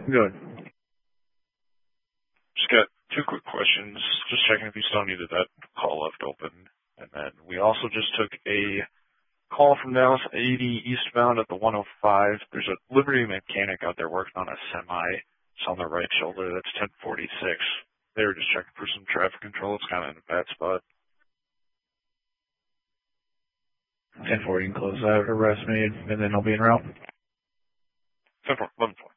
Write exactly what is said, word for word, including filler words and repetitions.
Good. Just got two quick questions. Just checking if you still needed that call left open. And then we also just took a call from Dallas eighty eastbound at the one oh five. There's a Liberty mechanic out there working on a semi. It's on the right shoulder. That's ten forty-six. They were just checking for some traffic control. It's kind of in a bad spot. ten forty and close out, arrest made, and then I'll be en route. ten four, eleven four.